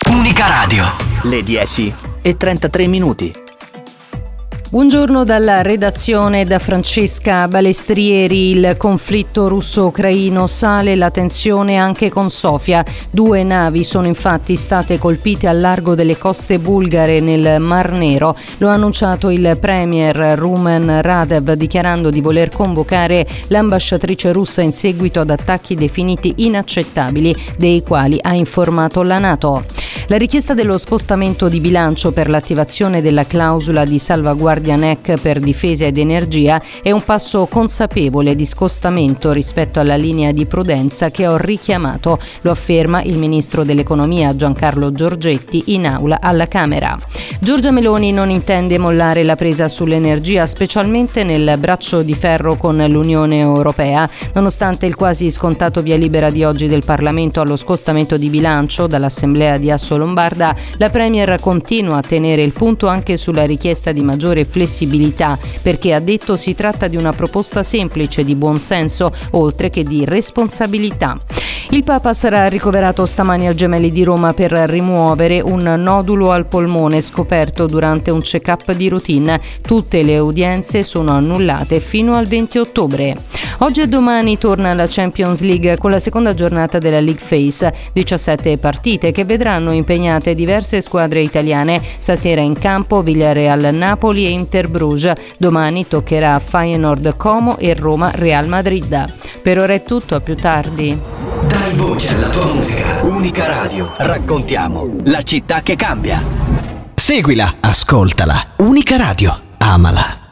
Unica Radio. Le 10:33. Buongiorno dalla redazione, da Francesca Balestrieri. Il conflitto russo-ucraino sale la tensione anche con Sofia. 2 navi sono infatti state colpite al largo delle coste bulgare nel Mar Nero. Lo ha annunciato il premier Rumen Radev, dichiarando di voler convocare l'ambasciatrice russa in seguito ad attacchi definiti inaccettabili, dei quali ha informato la NATO. La richiesta dello spostamento di bilancio per l'attivazione della clausola di salvaguardia NEC per difesa ed energia è un passo consapevole di scostamento rispetto alla linea di prudenza che ho richiamato, lo afferma il ministro dell'economia Giancarlo Giorgetti in aula alla Camera. Giorgia Meloni non intende mollare la presa sull'energia, specialmente nel braccio di ferro con l'Unione Europea. Nonostante il quasi scontato via libera di oggi del Parlamento allo scostamento di bilancio dall'Assemblea di Assolombarda, la Premier continua a tenere il punto anche sulla richiesta di maggiore flessibilità, perché ha detto si tratta di una proposta semplice, di buon senso, oltre che di responsabilità. Il Papa sarà ricoverato stamani al Gemelli di Roma per rimuovere un nodulo al polmone scoperto durante un check-up di routine. Tutte le udienze sono annullate fino al 20 ottobre. Oggi e domani torna la Champions League con la seconda giornata della League Phase. 17 partite che vedranno impegnate diverse squadre italiane. Stasera in campo Villarreal-Napoli e Inter Bruges. Domani toccherà Feyenoord Como e Roma Real Madrid. Per ora è tutto, a più tardi. Dai voce alla tua musica. Unica Radio. Raccontiamo la città che cambia. Seguila, ascoltala. Unica Radio. Amala.